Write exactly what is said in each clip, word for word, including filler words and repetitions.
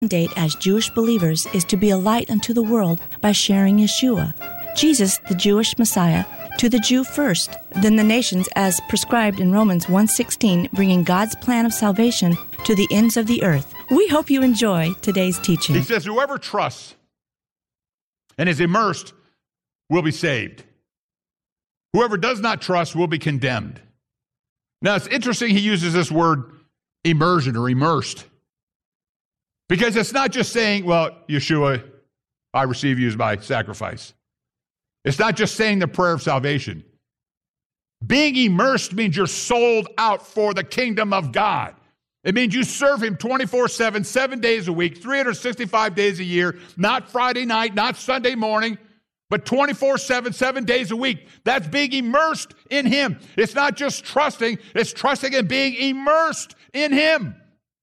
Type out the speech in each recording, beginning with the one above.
mandate as Jewish believers is to be a light unto the world by sharing Yeshua, Jesus, the Jewish Messiah, to the Jew first, then the nations, as prescribed in Romans one sixteen, bringing God's plan of salvation to the ends of the earth. We hope you enjoy today's teaching. He says, whoever trusts and is immersed will be saved. Whoever does not trust will be condemned. Now, it's interesting he uses this word immersion or immersed, because it's not just saying, well, Yeshua, I receive you as my sacrifice. It's not just saying the prayer of salvation. Being immersed means you're sold out for the kingdom of God. It means you serve him twenty-four seven, seven days a week, three hundred sixty-five days a year, not Friday night, not Sunday morning, but twenty-four seven, seven days a week. That's being immersed in him. It's not just trusting, it's trusting and being immersed in him.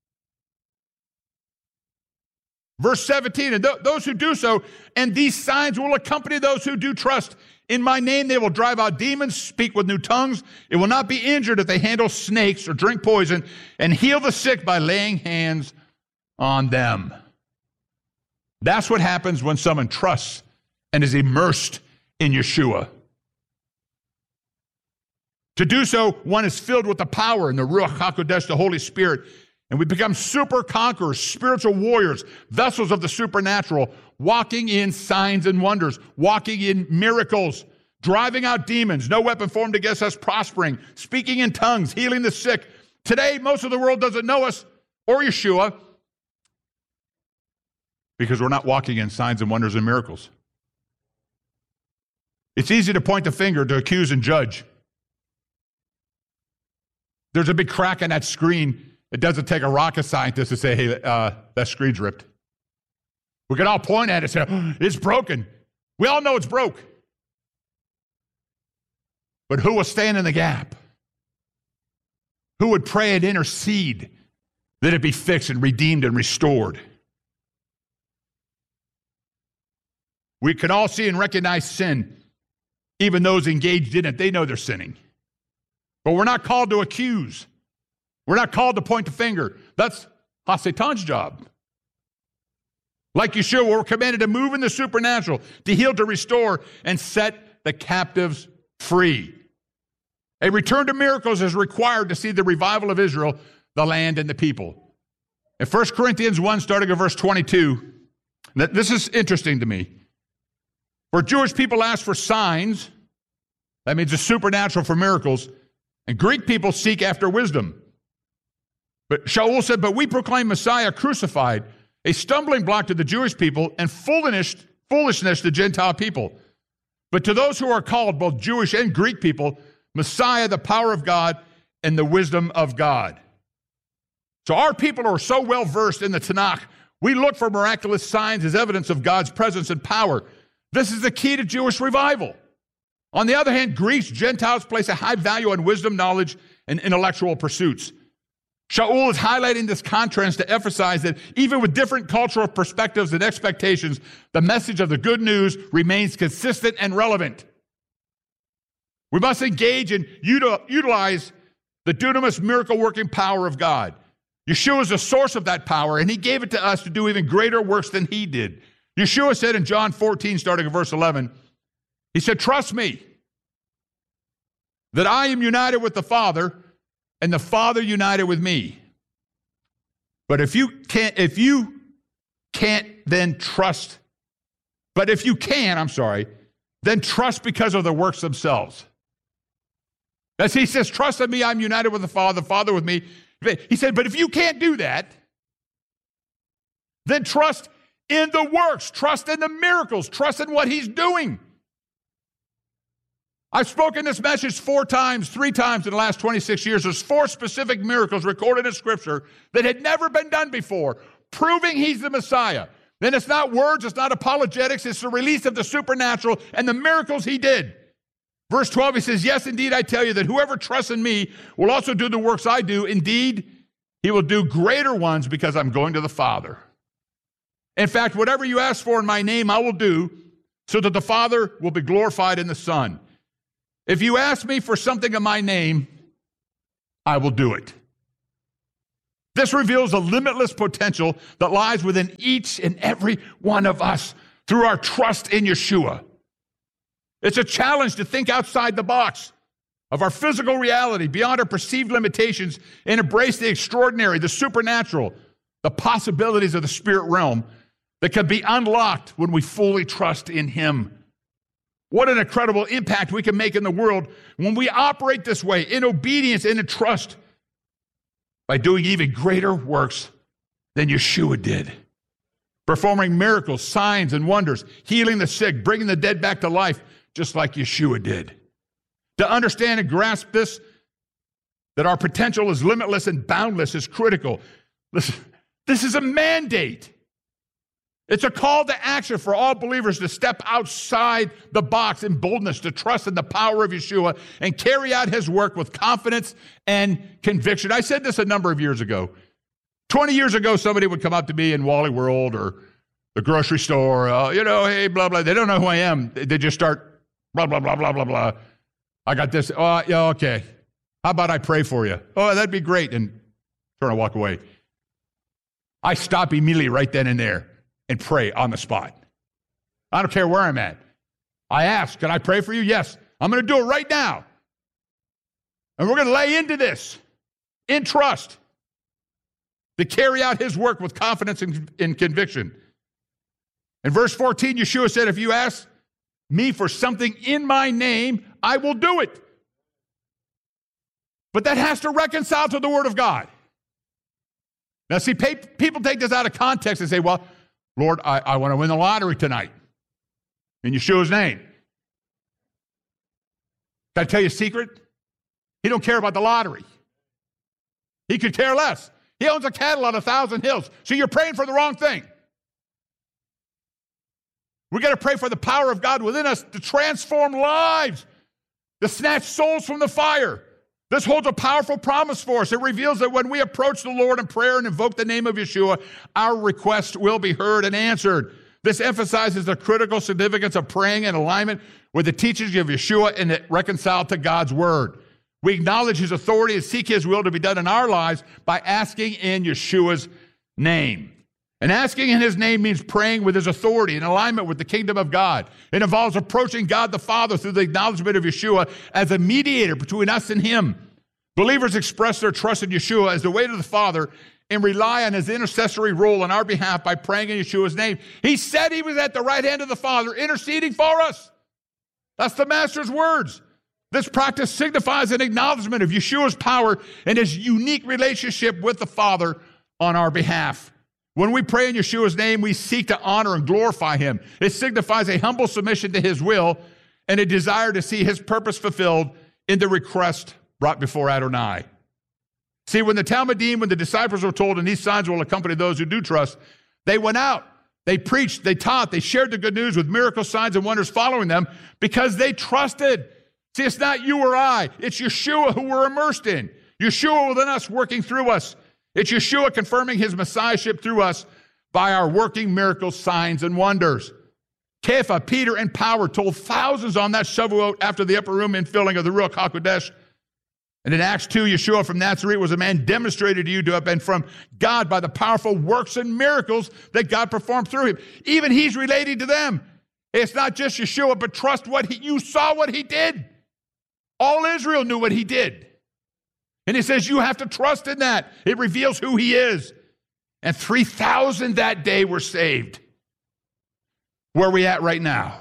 Verse seventeen, and th- those who do so, and these signs will accompany those who do trust. In my name they will drive out demons, speak with new tongues. It will not be injured if they handle snakes or drink poison, and heal the sick by laying hands on them. That's what happens when someone trusts and is immersed in Yeshua. To do so, one is filled with the power and the Ruach HaKodesh, the Holy Spirit, and we become super conquerors, spiritual warriors, vessels of the supernatural, walking in signs and wonders, walking in miracles, driving out demons, no weapon formed against us prospering, speaking in tongues, healing the sick. Today, most of the world doesn't know us or Yeshua because we're not walking in signs and wonders and miracles. It's easy to point the finger, to accuse and judge. There's a big crack in that screen. It doesn't take a rocket scientist to say, hey, uh, that screen's ripped. We can all point at it and say, oh, it's broken. We all know it's broke. But who will stand in the gap? Who would pray and intercede that it be fixed and redeemed and restored? We can all see and recognize sin. Even those engaged in it, they know they're sinning. But we're not called to accuse. We're not called to point the finger. That's HaSatan's job. Like Yeshua, we're commanded to move in the supernatural, to heal, to restore, and set the captives free. A return to miracles is required to see the revival of Israel, the land, and the people. In First Corinthians one, starting at verse twenty-two, this is interesting to me. For Jewish people ask for signs, that means the supernatural for miracles, and Greek people seek after wisdom. But Shaul said, but we proclaim Messiah crucified, a stumbling block to the Jewish people and foolishness, foolishness to Gentile people. But to those who are called, both Jewish and Greek people, Messiah, the power of God and the wisdom of God. So our people are so well versed in the Tanakh, we look for miraculous signs as evidence of God's presence and power. This is the key to Jewish revival. On the other hand, Greeks, Gentiles place a high value on wisdom, knowledge, and intellectual pursuits. Shaul is highlighting this contrast to emphasize that even with different cultural perspectives and expectations, the message of the good news remains consistent and relevant. We must engage and util- utilize the dunamis miracle-working power of God. Yeshua is the source of that power, and he gave it to us to do even greater works than he did. Yeshua said in John fourteen, starting at verse eleven, he said, trust me that I am united with the Father, and the Father united with me. But if you can't, if you can't then trust, but if you can, I'm sorry, then trust because of the works themselves. As he says, trust in me, I'm united with the Father, the Father with me. He said, but if you can't do that, then trust in the works, trust in the miracles, trust in what he's doing. I've spoken this message four times, three times in the last twenty-six years. There's four specific miracles recorded in Scripture that had never been done before, proving he's the Messiah. Then it's not words, it's not apologetics, it's the release of the supernatural and the miracles he did. Verse twelve, he says, yes, indeed, I tell you that whoever trusts in me will also do the works I do. Indeed, he will do greater ones because I'm going to the Father. In fact, whatever you ask for in my name, I will do so that the Father will be glorified in the Son. If you ask me for something in my name, I will do it. This reveals the limitless potential that lies within each and every one of us through our trust in Yeshua. It's a challenge to think outside the box of our physical reality, beyond our perceived limitations, and embrace the extraordinary, the supernatural, the possibilities of the spirit realm that can be unlocked when we fully trust in Him. What an incredible impact we can make in the world when we operate this way, in obedience and in trust, by doing even greater works than Yeshua did. Performing miracles, signs, and wonders, healing the sick, bringing the dead back to life, just like Yeshua did. To understand and grasp this, that our potential is limitless and boundless, is critical. Listen, this is a mandate. It's a call to action for all believers to step outside the box in boldness, to trust in the power of Yeshua and carry out His work with confidence and conviction. I said this a number of years ago. twenty years ago, somebody would come up to me in Wally World or the grocery store, uh, you know, hey, blah, blah. They don't know who I am. They just start blah, blah, blah, blah, blah, blah. I got this. Oh, yeah, okay. How about I pray for you? Oh, that'd be great. And turn and walk away. I stop immediately right then and there and pray on the spot. I don't care where I'm at. I ask, can I pray for you? Yes. I'm going to do it right now. And we're going to lay into this in trust to carry out His work with confidence and, and conviction. In verse fourteen, Yeshua said, if you ask me for something in my name, I will do it. But that has to reconcile to the Word of God. Now, see, pay, people take this out of context and say, well, Lord, I, I want to win the lottery tonight in Yeshua's name. Can I tell you a secret? He don't care about the lottery. He could care less. He owns a cattle on a thousand hills. So you're praying for the wrong thing. We got to pray for the power of God within us to transform lives, to snatch souls from the fire. This holds a powerful promise for us. It reveals that when we approach the Lord in prayer and invoke the name of Yeshua, our request will be heard and answered. This emphasizes the critical significance of praying in alignment with the teachings of Yeshua and reconciled to God's word. We acknowledge His authority and seek His will to be done in our lives by asking in Yeshua's name. And asking in His name means praying with His authority in alignment with the kingdom of God. It involves approaching God the Father through the acknowledgement of Yeshua as a mediator between us and Him. Believers express their trust in Yeshua as the way to the Father and rely on His intercessory role on our behalf by praying in Yeshua's name. He said He was at the right hand of the Father interceding for us. That's the Master's words. This practice signifies an acknowledgement of Yeshua's power and His unique relationship with the Father on our behalf. When we pray in Yeshua's name, we seek to honor and glorify Him. It signifies a humble submission to His will and a desire to see His purpose fulfilled in the request brought before Adonai. See, when the Talmudim, when the disciples were told, and these signs will accompany those who do trust, they went out, they preached, they taught, they shared the good news with miracle signs and wonders following them because they trusted. See, it's not you or I. It's Yeshua who we're immersed in. Yeshua within us working through us. It's Yeshua confirming His messiahship through us by our working miracles, signs, and wonders. Kepha, Peter, and Power told thousands on that Shavuot after the upper room infilling of the Ruach HaKodesh. And in Acts two, Yeshua from Nazareth was a man demonstrated to you to have been from God by the powerful works and miracles that God performed through Him. Even He's relating to them. It's not just Yeshua, but trust what he, you saw what He did. All Israel knew what He did. And He says you have to trust in that. It reveals who He is. And three thousand that day were saved. Where are we at right now?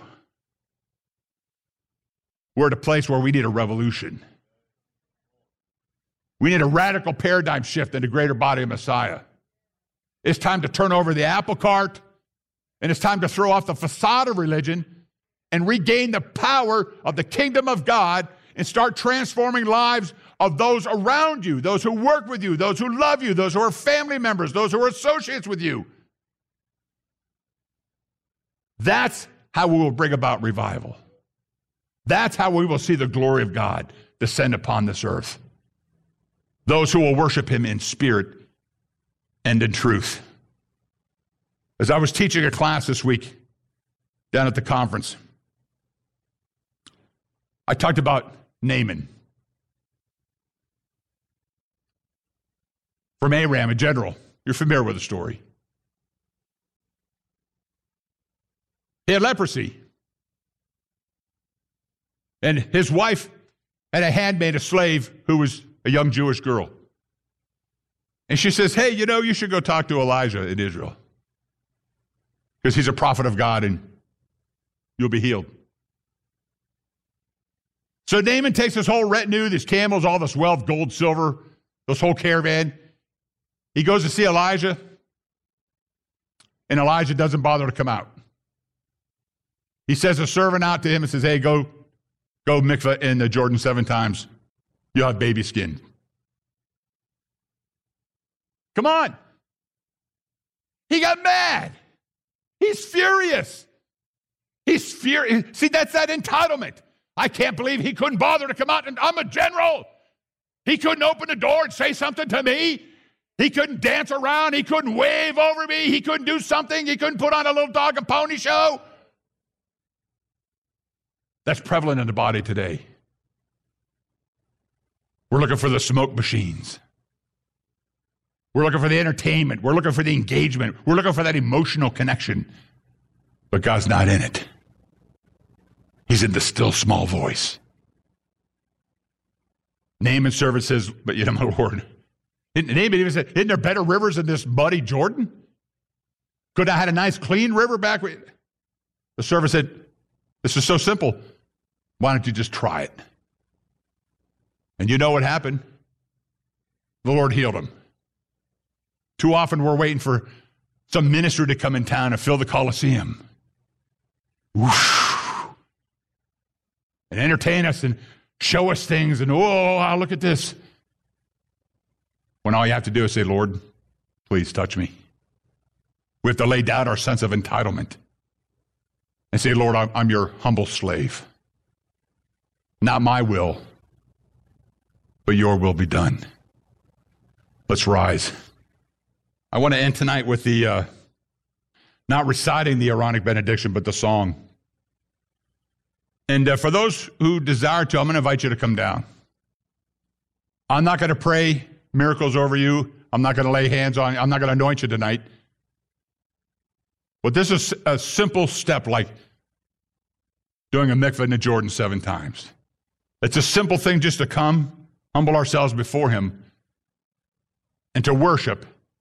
We're at a place where we need a revolution. We need a radical paradigm shift in the greater body of Messiah. It's time to turn over the apple cart, and it's time to throw off the facade of religion and regain the power of the kingdom of God and start transforming lives of those around you, those who work with you, those who love you, those who are family members, those who are associates with you. That's how we will bring about revival. That's how we will see the glory of God descend upon this earth. Those who will worship Him in spirit and in truth. As I was teaching a class this week down at the conference, I talked about Naaman. from Aram, a general. You're familiar with the story. He had leprosy. And his wife had a handmaid, a slave, who was a young Jewish girl. And she says, hey, you know, you should go talk to Elijah in Israel, because he's a prophet of God and you'll be healed. So Naaman takes his whole retinue, these camels, all this wealth, gold, silver, this whole caravan. He goes to see Elijah, and Elijah doesn't bother to come out. He sends a servant out to him and says, hey, go, go mikvah in the Jordan seven times. You'll have baby skin. Come on. He got mad. He's furious. He's furious. See, that's that entitlement. I can't believe he couldn't bother to come out, and I'm a general. He couldn't open the door and say something to me. He couldn't dance around. He couldn't wave over me. He couldn't do something. He couldn't put on a little dog and pony show. That's prevalent in the body today. We're looking for the smoke machines. We're looking for the entertainment. We're looking for the engagement. We're looking for that emotional connection. But God's not in it. He's in the still small voice. Naaman's servant says, but you know, my Lord, Naaman even said, isn't there better rivers than this muddy Jordan? Could I have had a nice clean river back? The servant said, this is so simple. Why don't you just try it? And you know what happened? The Lord healed him. Too often we're waiting for some minister to come in town and fill the Colosseum. Whoosh. And entertain us and show us things and, oh, look at this. When all you have to do is say, Lord, please touch me. We have to lay down our sense of entitlement and say, Lord, I'm, I'm your humble slave. Not my will, but your will be done. Let's rise. I want to end tonight with the, uh, not reciting the Aaronic benediction, but the song. And uh, for those who desire to, I'm going to invite you to come down. I'm not going to pray miracles over you. I'm not going to lay hands on you. I'm not going to anoint you tonight. But this is a simple step like doing a mikvah in the Jordan seven times. It's a simple thing just to come, humble ourselves before him, and to worship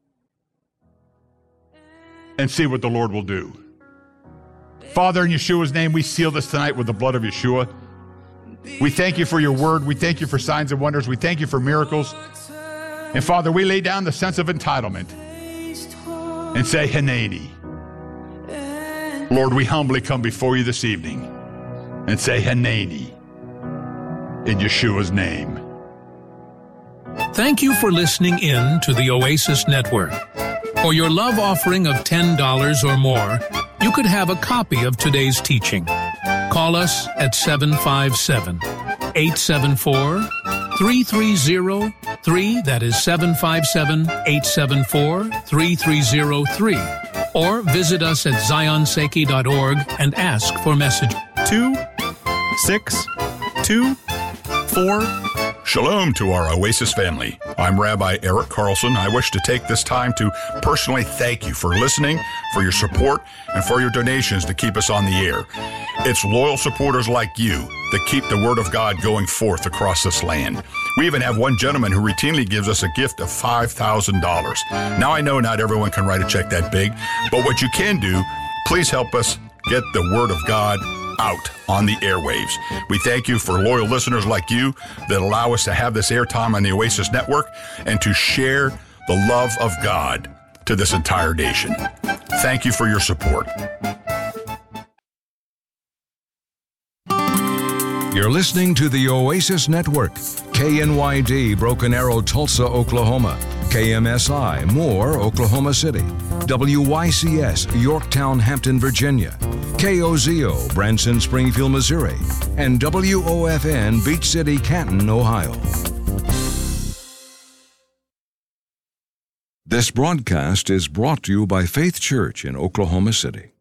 and see what the Lord will do. Father, in Yeshua's name, we seal this tonight with the blood of Yeshua. We thank you for your word. We thank you for signs and wonders. We thank you for miracles. And Father, we lay down the sense of entitlement and say, Hanani. Lord, we humbly come before you this evening and say, Hanani, in Yeshua's name. Thank you for listening in to the Oasis Network. For your love offering of ten dollars or more, you could have a copy of today's teaching. Call us at seven five seven, eight seven four, three three zero three, that is seven five seven, eight seven four, three three zero three, or visit us at zion seki dot org and ask for message two six two four. Shalom to our Oasis family. I'm Rabbi Eric Carlson. I wish to take this time to personally thank you for listening, for your support, and for your donations to keep us on the air. It's loyal supporters like you that keep the Word of God going forth across this land. We even have one gentleman who routinely gives us a gift of five thousand dollars. Now, I know not everyone can write a check that big, but what you can do, please help us get the Word of God out on the airwaves. We thank you for loyal listeners like you that allow us to have this airtime on the Oasis Network and to share the love of God to this entire nation. Thank you for your support. You're listening to the Oasis Network, K N Y D, Broken Arrow, Tulsa, Oklahoma, K M S I, Moore, Oklahoma City, W Y C S, Yorktown, Hampton, Virginia, K O Z O, Branson, Springfield, Missouri, and W O F N, Beach City, Canton, Ohio. This broadcast is brought to you by Faith Church in Oklahoma City.